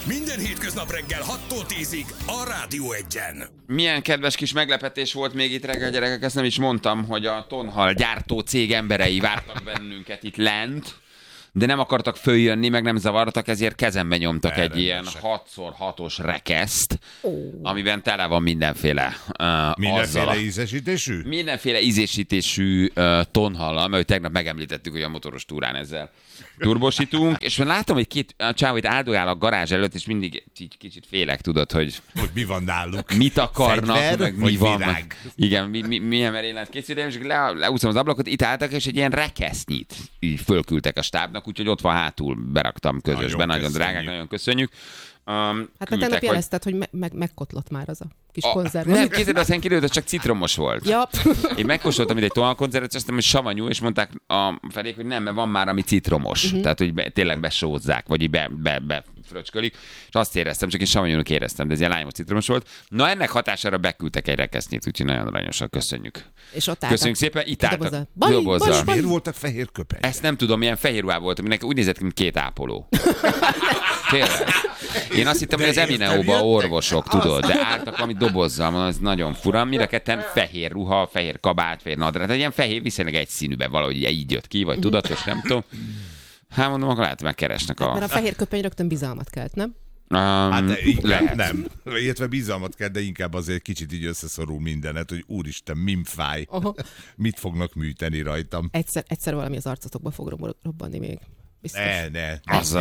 Minden hétköznap reggel 6-tól 10-ig a Rádió Egyen. Milyen kedves kis meglepetés volt még itt reggel, gyerekek, ezt nem is mondtam, hogy a tonhal gyártó cég emberei vártak bennünket itt lent, de nem akartak följönni, meg nem zavartak, ezért kezembe nyomtak egy ilyen 6x6-os rekeszt, amiben tele van mindenféle Mindenféle ízesítésű? Mindenféle ízesítésű tonhallal, mert tegnap megemlítettük, hogy a motoros túrán ezzel turbosítunk, és már látom, hogy két csávó itt áldogál a garázs előtt, és mindig így kicsit félek, tudod, hogy mi van náluk? Mit akarnak, Fegyver, meg mi van. Meg, igen, milyen merénylet készültem, és leúszom az ablakot, itt álltak, és egy ilyen rekesznyit így fölküldtek a stábnak, úgyhogy ott van hátul, beraktam közösben, nagyon drágák, nagyon köszönjük. Hát te tegnap jelezted, hogy megkotlott már az a kis konzerv. Nem, képzeld, aztán kiderült, hogy csak citromos volt. Ja. Én megkóstoltam itt egy tonhalkonzervet, és azt mondtam, hogy savanyú, és mondták a felék, hogy nem, mert van már, ami citromos. Tehát, hogy tényleg besózzák, vagy így fröcskölik, és azt éreztem, csak én savanyúnak éreztem, de ez ilyen lányos citromos volt. Na ennek hatására beküldtek egy rekesznyit, úgyhogy nagyon aranyosan köszönjük. És ott köszönjük szépen, itt álltak. Dobozzal. Miért voltak fehér köpenyek? Ezt nem tudom, milyen fehér ruhá volt, aminek úgy nézett ki, mint két ápoló. Tényleg. Én azt hittem, hogy az Emineóban orvosok, tudod, de álltak valami dobozzal, mondom, ez nagyon fura. Mire kettem fehér ruha, fehér kabát, fehér nadrág, egy ilyen fehér viszonylag egyszínűben valahogy így jött ki, vagy tudatos, nem tudom. Hát mondom, akkor lehet megkeresnek Mert a fehér köpeny rögtön bizalmat kelt, nem? Hát lehet. Nem. Illetve bizalmat kell, de inkább azért kicsit így összeszorul mindenet, hogy úristen, mimfáj. Mit fognak műteni rajtam? Egyszer valami az arcotokba fog robbanni még. Biztos. Ne. Azzal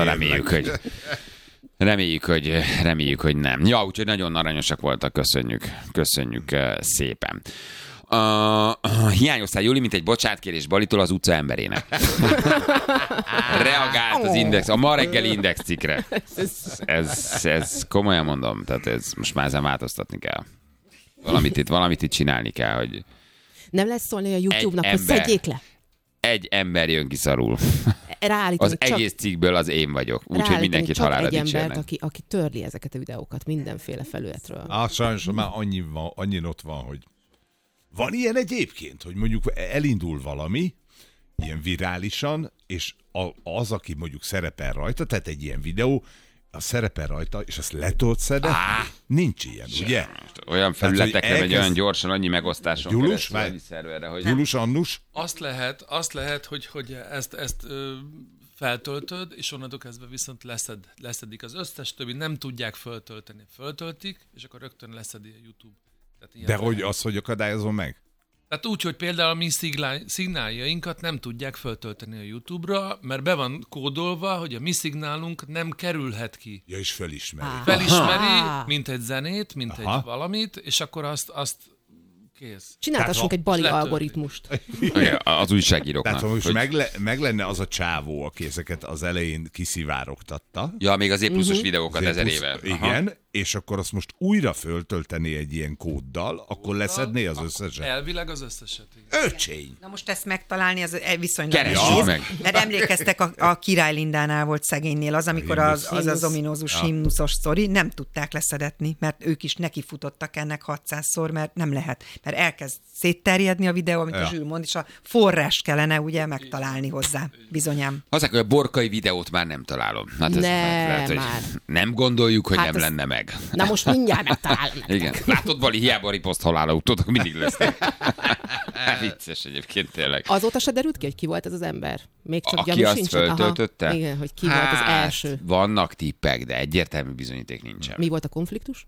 reméljük, hogy nem. Ja, úgyhogy nagyon aranyosak voltak, köszönjük szépen. Hiányoztál, Juli, mint egy bocsátkérés Balitól az utca emberének. Reagált az Index, a ma reggeli Index cikkre. Ez komolyan mondom, tehát ez most már ezen változtatni kell. Valamit itt csinálni kell, hogy... Nem lesz szólni a YouTube-nak, hogy szedjék le. Egy ember jön ki szarul. Az egész cikkből az én vagyok. Úgyhogy mindenkit halálra dicsérnek. Egy embert, aki törli ezeket a videókat mindenféle felületről. Sajnos már annyi ott van, hogy van ilyen egyébként, hogy mondjuk elindul valami, ilyen virálisan, és az, aki mondjuk szerepel rajta, tehát egy ilyen videó, a szerepel rajta, és azt letoltad szedni, nincs ilyen, ugye? Olyan felületekre megy olyan gyorsan, annyi megosztáson Gyulus, keresztül, szerverre, hogy... Gyulus, Annus? Azt lehet, hogy ezt feltöltöd, és onnantól kezdve viszont leszedik az összes többi, nem tudják föltölteni. Föltöltik, és akkor rögtön leszedi a YouTube. De hogy akadályozom meg? Tehát úgy, hogy például a mi szignáljainkat nem tudják föltölteni a YouTube-ra, mert be van kódolva, hogy a mi szignálunk nem kerülhet ki. Ja, és felismeri. Felismeri, mint egy zenét, mint egy valamit, és akkor azt kész. Csináltassunk egy bali algoritmust. Az újságíróknak. Tehát most meg lenne az a csávó, aki ezeket az elején kiszivárogtatta. Ja, még az E+-os videókat 1000 éve. Igen, és akkor azt most újra föltölteni egy ilyen kóddal, akkor leszedné az összeset. Elvileg az összeset. Öcsény! Na most ezt megtalálni, az viszonylag Keressük meg. Mert emlékeztek, a Király Lindánál volt szegénynél az, amikor az ominózus himnuszos sztori, nem tudták leszedetni, mert ők is nekifutottak ennek 600-szor, mert nem lehet. Mert elkezd szétterjedni a videó, amit a Zsül mond, és a forrás kellene ugye megtalálni hozzá, bizonyám. Hozzák, hogy a borkai videót már nem találom. Hát lehet, hogy nem gondoljuk, hogy nem lenne meg. Na most mindjárt megtalálom. Igen. Látod, Bali, hiába riposzt halála utódok, mindig lesz. Vicces egyébként tényleg. Azóta se derült ki, hogy ki volt ez az ember? Még csak aki gyanú azt sincs? föltöltötte? Igen, hogy ki volt az első. Vannak tippek, de egyértelmű bizonyíték nincsen. Mi volt a konfliktus?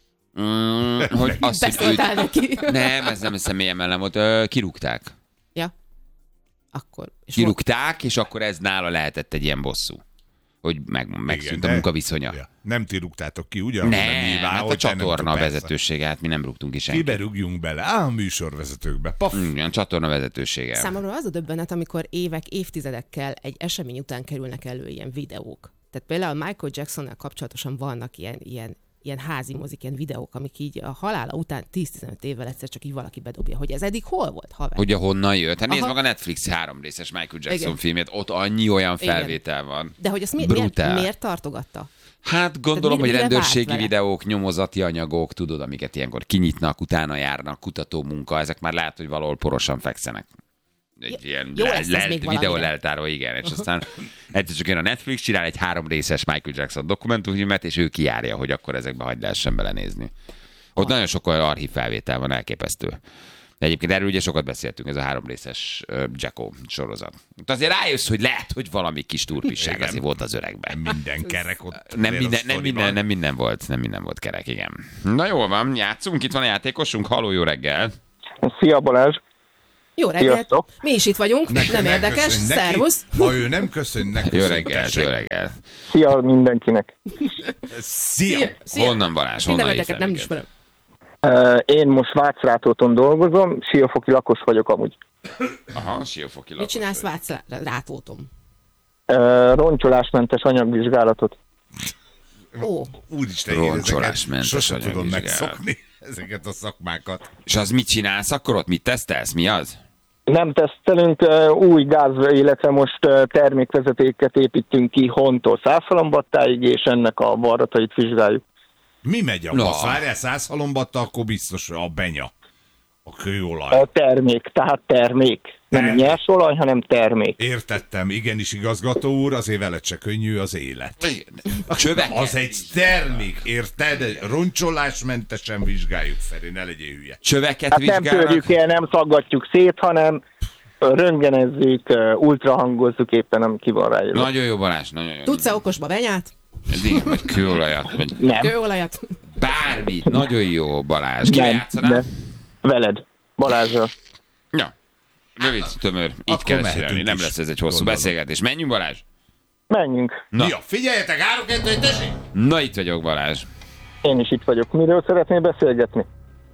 Hogy azt beszóltál neki? Nem, ez nem személyem ellen volt. Kirúgták. Ja. Akkor. Kirúgták, és akkor ez nála lehetett egy ilyen bosszú. Hogy megszűnt a munkaviszonya. Ja. Nem ti rúgtátok ki, ugye? Nem, hát a csatorna vezetősége, hát mi nem rúgtunk ki senkit. Kibe rúgjunk bele? A műsorvezetőkbe. Paf! Igen, csatorna vezetősége. Számomra az a döbbenet, amikor évek, évtizedekkel egy esemény után kerülnek elő ilyen videók. Tehát például Michael Jacksonnal kapcsolatosan vannak ilyen házi mozik, ilyen videók, amik így a halála után 10-15 évvel egyszer csak így valaki bedobja, hogy ez eddig hol volt, haver? Ugye honnan jött? Hát nézd meg a Netflix 3 részes Michael Jackson filmét, ott annyi olyan felvétel van. De hogy azt miért tartogatta? Hát gondolom, hogy rendőrségi videók, nyomozati anyagok, tudod, amiket ilyenkor kinyitnak, utána járnak, kutató munka, ezek már lehet, hogy valahol porosan fekszenek. egy ilyen jó lesz ez még videó valamire. leltáró, igen. És aztán egyszer csak jön a Netflix, csinál egy 3 részes Michael Jackson dokumentumfilmet, és ő kijárja, hogy akkor ezekbe hagyd lehessen belenézni. Ott nagyon sok olyan archív felvétel van, elképesztő. De egyébként erről ugye sokat beszéltünk, ez a 3 részes Jacko sorozat. De azért rájössz, hogy lehet, hogy valami kis turpisság Igen. azért volt az öregben. Minden kerek ott. Nem minden volt kerek, igen. Na jól van, játszunk, itt van a játékosunk, halló, jó reggel. Szia Balázs! Jó reggelt! Sziasztok. Mi is itt vagyunk, nem érdekes, köszönj neki. szervusz! Ha ő nem köszön, ne Jó köszön, reggel, tessék. jó reggel. Szia mindenkinek! Szia! Honnan Balázs, honnan Mindeneteket nem hívtál ismerem. Én most Vácrátóton dolgozom, Siófoki lakos vagyok amúgy. Aha, Siófoki Mit lakos. csinálsz Rátóton? Roncsolásmentes anyagvizsgálatot. Ó, Úristen, Roncsolásmentes sosem tudom anyagvizsgálat. megszokni ezeket a szakmákat. És az mit csinálsz akkor ott? Mit tesztelsz? Mi az? Nem tesztelünk, új gáz, illetve most termékvezetéket építünk ki Hontól Szászhalombattáig, és ennek a varratait vizsgáljuk. Mi megy a Na. basz? Várjál, 100 halombatta, akkor biztos a benya. A kőolaj. A termék, tehát termék. Nem nyers olaj, hanem termék. Értettem, igenis igazgató úr, azért veled se könnyű az élet. A csövek? Az egy termék, érted? Roncsolásmentesen vizsgáljuk, Feri, ne legyél hülye. Csöveket Hát nem vizsgálnak? törjük el, nem szaggatjuk szét, hanem röntgenezzük, ultrahangozzuk, éppen nem ki van ráírva. Nagyon jó, Balázs, nagyon jó. tudsz-e okosba benyát? Igen, vagy kőolajat, vagy Nem. Kőolajat? bármit. Nagyon jó, Balázs. Kivel játszanál? Veled, Balázsra. Ja. Rövid, tömör. Így Akkor kell mehetünk csinálni. Nem is, lesz ez egy hosszú gondolom. beszélgetés. Menjünk, Balázs? Menjünk. Na. Ja, figyeljetek, 3-2-1, tessék! Na, itt vagyok, Balázs. Én is itt vagyok. Miről szeretnél beszélgetni?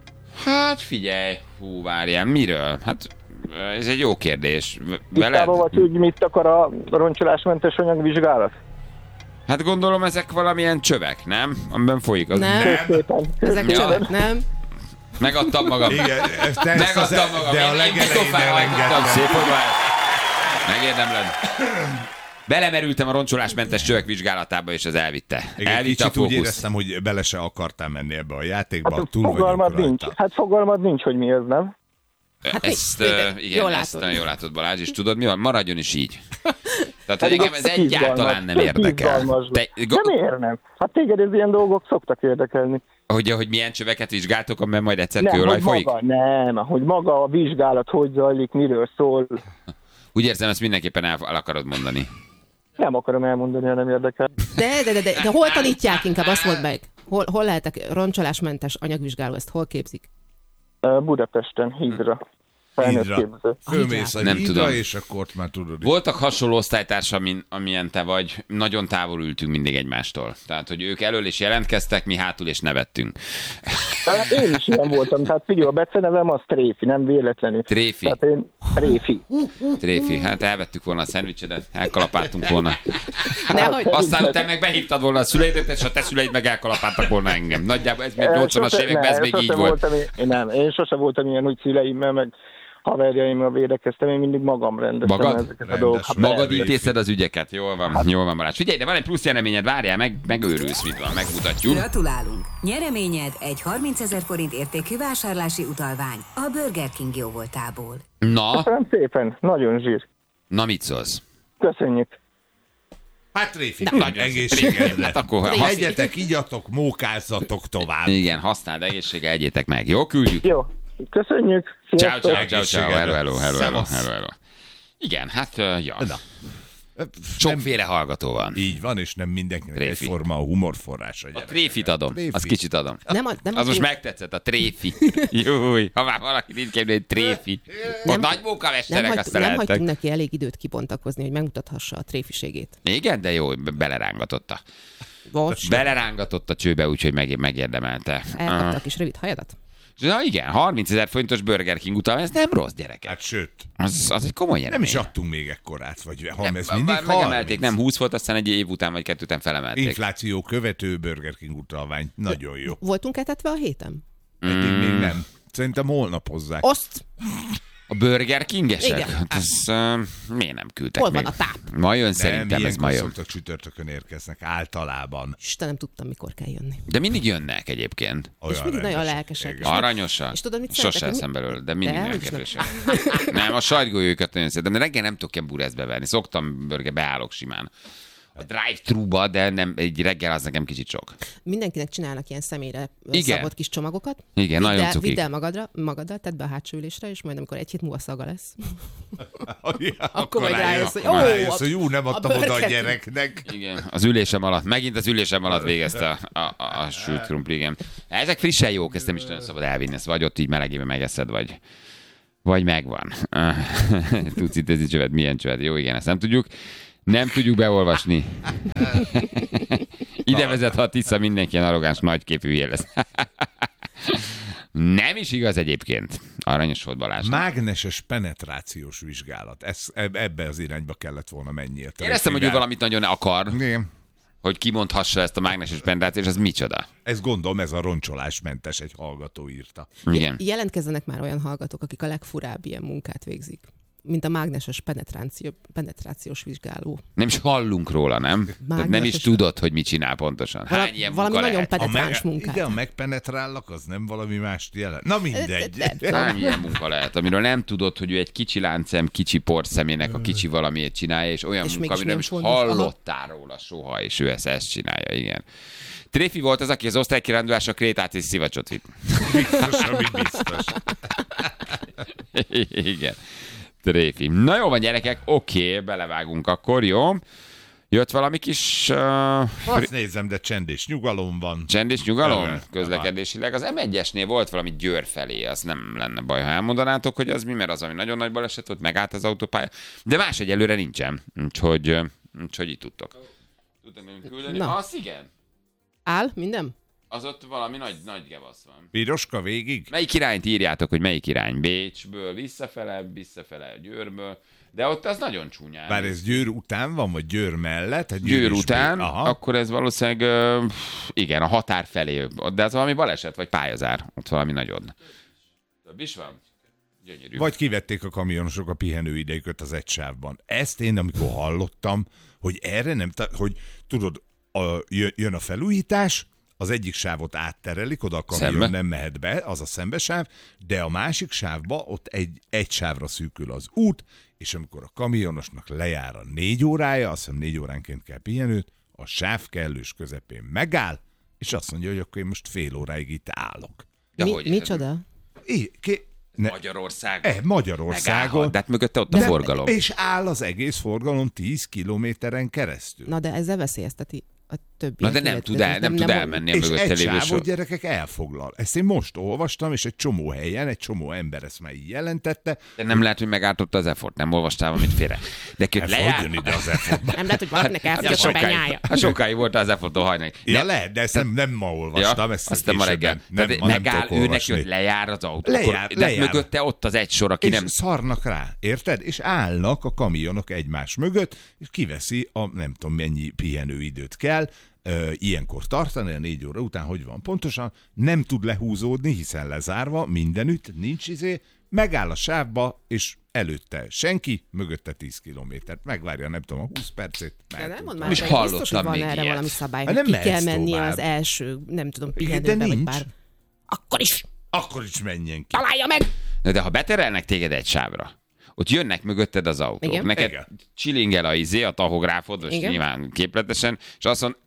Hát figyelj, hú, várjál, miről? Hát ez egy jó kérdés. Tisztában vagy, hogy mit akar a roncsolásmentes anyagvizsgálat? Hát gondolom ezek valamilyen csövek, nem? Amiben folyik az. Nem. Szépen. Ezek Ja. csövek, nem? Megadtam magam. Igen, te ezt az, Megadtam magam. de a Én legelején biztofán hajtottam. elengedtem. Szép, hogy van. Megérdemled. Belemerültem a roncsolásmentes csövek vizsgálatába, és az elvitte. Igen, Elvitte a kicsit úgy fókusz. éreztem, hogy bele se akartál menni ebbe a játékba, Hát túl vagyunk fogalmad nincs. rajta. Hát fogalmad nincs, hogy mi ez, nem? Hát Ezt, igen, jól ezt látod. nagyon jól látod, Balázs, és tudod mi van? Maradjon is így. Tehát, hogy Pedig engem ez egyáltalán nem izgalmas, érdekel. izgalmas. Te, De miért nem? Hát téged ez ilyen dolgok szoktak érdekelni. hogy milyen csöveket vizsgáltok, amiben majd egyszer Nem, kőolaj hogy folyik? maga, hogy maga a vizsgálat hogy zajlik, miről szól. Úgy érzem, ezt mindenképpen el akarod mondani. Nem akarom elmondani, ha nem érdekel. De hol tanítják inkább, azt mondd meg. Hol lehetek roncsolásmentes anyagvizsgáló, ezt hol képzik? Budapesten, Hídra. Felnőtt Hídra. képző. Fölmész a Nem hídra, tudom. és akkor ott már tudod. Voltak hasonló osztálytársam, amilyen te vagy, nagyon távol ültünk mindig egymástól. Tehát, hogy ők elől is jelentkeztek, mi hátul is nevettünk. Hát én is ilyen voltam, tehát figyelj, a becenevem az Tréfi, nem véletlenül. Tréfi. Tehát én Tréfi. Tréfi, hát elvettük volna a szendvicsedet, elkalapáltunk volna. Nehogy. Aztán utána meg behívtad volna a szüleidet, és a te szüleid meg elkalapáltak volna engem. Nagyjából ez még 80-as években, ez még így volt. Én sose voltam ilyen, hogy szüleimmel, meg haverjaimmal védekeztem, én mindig magam rendeztem Magad? ezeket a dolgokat. Hát Magad persze. intézed az ügyeket. Jól van Balázs. Figyelj, de van egy plusz jeleményed, várjál, megőrülsz, mit van, megmutatjuk. Gratulálunk! Nyereményed egy 30 000 forint értékű vásárlási utalvány a Burger King jóvoltából. Na, Köszönöm szépen, nagyon zsír. na mit szólsz? Köszönjük. Hát Tréfi, Nagyon egészségedre. Hát akkor Egyetek, igyatok, mókázzatok tovább. igen, használd egészséggel, egyétek meg. Jó, küldjük. Jó, köszönjük. Ciao, Sziasztok. ciao, ciao, ciao. Hello. Szevasz. Igen, hát, ja. Na. Sokféle hallgató van. Így van, és nem mindenkinek Tréfi. egyforma a humorforrása. A tréfit adom, Tréfi. azt kicsit adom. Nem Az most megtetszett, a tréfi. Júj, ha már valaki nincs képni, hogy tréfi. A nagy munkamesterek azt nem feleltek. hagytunk neki elég időt kibontakozni, hogy megmutathassa a tréfiségét. Igen, de jó, belerángatotta. Bocs, Belerángatotta csőbe, úgyhogy megérdemelte. elkapta a kis rövid hajadat. Na igen, 30 000 forintos Burger King utalvány, ez nem rossz, gyerekek. Hát sőt, Az egy komoly nem jelenmény. is adtunk még ekkorát, vagy ha ez Nem, mindig már megemelték, 30. nem 20 volt, aztán egy év után vagy 2 után felemelték. Infláció követő Burger King utalvány. Nagyon jó. Voltunk etetve a héten? Eddig még nem. Szerintem holnap hozzák. Oszt! A Burger King-esek? Igen. Hát ez, miért nem küldtek Hol még? van a táp? Ma jön szerintem, ez ma jön. szoktak csütörtökön érkeznek általában. Istenem, tudtam, mikor kell jönni. De mindig jönnek egyébként. És mindig nagyon rendesek. lelkesek. Igen. Aranyosak. És tudod, mit Sose szeretek? eszem belőle, de mindig De, nagyon úgyis kedvesek. Nem, a sajtgolyókat nagyon szeretem, de reggel nem tudok ilyen bureszbe venni. Szoktam burger, beállok simán. A drive-thru-ba, de nem, egy reggel az nekem kicsit sok. Mindenkinek csinálnak ilyen személyre Igen. szabott kis csomagokat. Igen, nagyon cukik. Vidd el magaddal, tedd be a hátsó ülésre, és majd amikor egy hét múlva szaga lesz. Ja, Akkor majd rájössz, hogy rájössz, hogy nem adtam oda a Burger. gyereknek. Igen, az ülésem alatt, megint az ülésem alatt végezte a sült krumpli, igen. Ezek frissen jók, ezt nem is nagyon szabad elvinni, ezt vagy ott így melegében megeszed, vagy megvan. Tudsz itt ez csövet, milyen csövet? Jó, igen, ezt nem tudjuk. Nem tudjuk beolvasni. Ide vezet, ha a Tisza mindenki ilyen arrogáns, nagyképű hülye lesz. Nem is igaz egyébként. Aranyos volt Balázs. Mágneses penetrációs vizsgálat. Ebbe az irányba kellett volna menjél. Éreztem, hogy ő valamit nagyon akar, Igen. hogy kimondhassa ezt a mágneses penetrációt, és az micsoda. Ezt gondolom, ez a roncsolásmentes, egy hallgató írta. Igen. Jelentkezzenek már olyan hallgatók, akik a legfurább ilyen munkát végzik, mint a mágneses penetrációs vizsgáló. Nem is hallunk róla, nem? Tehát nem is tudod, hogy mit csinál pontosan. Hány ilyen Valami munka nagyon lehet? penetráns munkát. Igen, megpenetrállak, az nem valami mást jelent. Na mindegy. Hány ilyen munka lehet, amiről nem tudod, hogy ő egy kicsi láncszem, kicsi porszemének a kicsi valamiért csinálja, és olyan És munka, mégis amiről nem is milyen fontos. hallottál róla soha, és ő ezt csinálja, igen. Tréfi volt az, aki az osztálykirándulásra krétát és szivacsot vitt. Biztos, ami biztos. Igen. Tréfi. Na jó van, gyerekek, oké, belevágunk akkor, jó? Jött valami kis... Azt nézem, de csend és nyugalom van. Csend és nyugalom Igen. közlekedésileg. Az M1-esnél volt valami Győr felé, az nem lenne baj, ha elmondanátok, hogy az mi, mert az, ami nagyon nagy baleset volt, megállt az autópálya. De más egyelőre nincsen, úgyhogy itt tudtok. Tudtam én küldeni? Na. Az igen. Áll minden? Az ott valami nagy gevasz van. Piroska végig? Melyik irányt írjátok, hogy melyik irány? Bécsből, visszafele Győrből. De ott az nagyon csúnyán. Bár ez Győr után van, vagy Győr mellett? Hát Győr és után, Bécs. Aha. akkor ez valószínűleg, igen, a határ felé. De ez valami baleset, vagy pályazár. Ott valami nagyon. Több is van? Gyönyörű. Vagy kivették a kamionosok a pihenőidejüket az egy sávban. Ezt én, amikor hallottam, hogy erre nem, hogy tudod, jön a felújítás, az egyik sávot átterelik, oda a kamion Szembe? nem mehet be, az a szembesáv, de a másik sávba ott egy sávra szűkül az út, és amikor a kamionosnak lejár a 4 órája, azt hiszem 4 óránként kell pihenőt, a sáv kellős közepén megáll, és azt mondja, hogy akkor én most fél óráig itt állok. De hogy? Micsoda? Magyarországon? Magyarországon. Megállhat, de hát mögötte ott a forgalom. És áll az egész forgalom 10 kilométeren keresztül. Na de ezzel veszélyezteti a többi. Na de nem tud elmenni a És mögötte egy lévő sávot, sor. gyerekek, elfoglal. Ezt én most olvastam, és egy csomó helyen, egy csomó ember ezt már így jelentette. De nem lehet, hogy megártotta az effort, nem olvastál valamit félre. De ki lejár... Fogjon ide az effortba. Nem lehet, hogy valakinek elfogyott a benyája. Sokáig volt az efforttól hajnali. Ja, lehet, de ezt nem ma olvastam. Ezt aztán ma reggel. Tehát megáll, ő neki, hogy lejár az autó. De mögötte ott az egy sor, aki és nem... szarnak rá, érted? És állnak a kamionok egymás mögött, és kiveszi a nem tudom mennyi pihenőidőt kell, ilyenkor tartani, a 4 óra után, hogy van pontosan, nem tud lehúzódni, hiszen lezárva, mindenütt, nincs megáll a sávba, és előtte senki, mögötte 10 kilométert. Megvárja, nem tudom, a 20 percet. De nem mondd És már, biztos, hallottam hogy van még erre ilyet. valami szabály, Hát hogy nem ki kell mehetsz menni tovább. az első, nem tudom, Igen, de pihenőbe, vagy nincs. bár. Akkor is Akkor is menjen ki. találja meg! De ha beterelnek téged egy sávra, ott jönnek mögötted az autók. Igen. Neked Igen. csilingel a tahográfod, most Igen. nyilván képletesen, és azt mondod,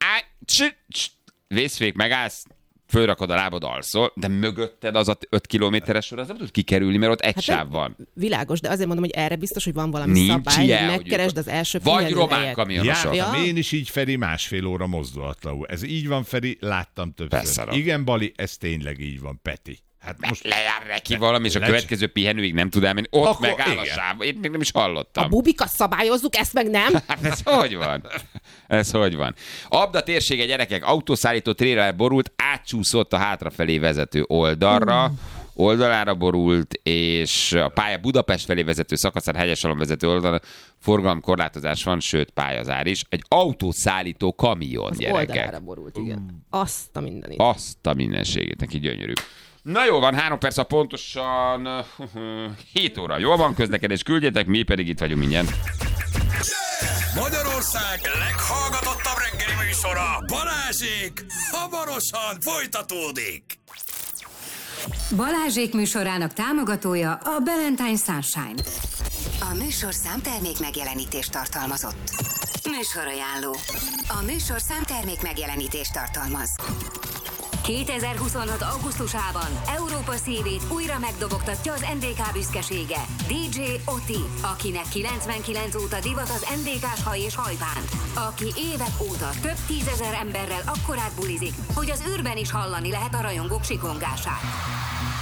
vészfék, megállsz, fölrakod a lábad, alszol, de mögötted az a 5 kilométeres sor, az nem tud kikerülni, mert ott egy sáv van. Világos, de azért mondom, hogy erre biztos, hogy van valami Nincs szabály, ilyen, hogy hogy megkeresd ők- az első Vagy román pihenőhelyet. kamionosok. Jártam Ja. én is így, Feri, 1,5 óra mozdulatlanul. Ez így van, Feri, láttam többször. Beszarok. Igen, Bali, ez tényleg így van, Peti. Hát most Lejár neki valami, és a Lecs- következő pihenőig nem tud elmenni. Ott Akkor megáll a igen. sáv. Én még nem is A hallottam. bubika szabályozzuk, ezt meg nem? Hát ez hogy van? Ez hogy van? Abda térsége, gyerekek, autószállító tréler borult, átcsúszott a hátrafelé vezető oldalra. oldalára borult, és a pálya Budapest felé vezető szakaszán hegyesalon vezető oldalon forgalomkorlátozás van, sőt pályazár is. Egy autószállító kamion, Az gyerekek. oldalára borult, igen. Azt a mindenit. Azt a mindenségét, neki gyönyörű. Na jó van, 3 perc, pontosan 7 óra. Jól van, közlekedés küldjetek, mi pedig itt vagyunk mindjárt. Magyarország leghallgatottabb reggeli műsora, Balázsék, hamarosan folytatódik. Balázsék műsorának támogatója a Ballantyne Sunshine. A műsorszám termék megjelenítést tartalmazott. Műsorajánló. A műsorszám termék megjelenítést tartalmaz. 2026. augusztusában Európa szívét újra megdobogtatja az NDK büszkesége, DJ Oti, akinek 99 óta divat az NDK-s haj és hajbánt, aki évek óta több 10 000 emberrel akkorát bulizik, hogy az űrben is hallani lehet a rajongók sikongását.